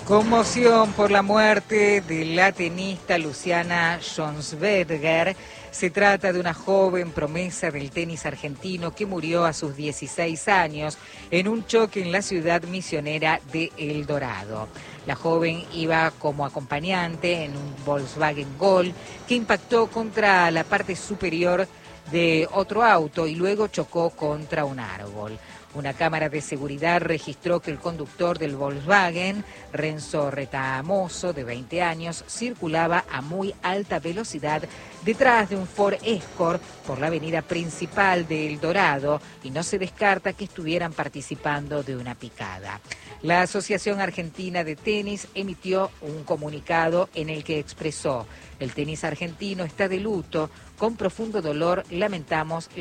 Conmoción por la muerte de la tenista Luciana Jonsberger. Se trata de una joven promesa del tenis argentino que murió a sus 16 años en un choque en la ciudad misionera de El Dorado. La joven iba como acompañante en un Volkswagen Gol que impactó contra la parte superior de otro auto y luego chocó contra un árbol. Una cámara de seguridad registró que el conductor del Volkswagen, Renzo Retamoso, de 20 años, circulaba a muy alta velocidad detrás de un Ford Escort por la avenida principal de El Dorado y no se descarta que estuvieran participando de una picada. La Asociación Argentina de Tenis emitió un comunicado en el que expresó: el tenis argentino está de luto, con profundo dolor lamentamos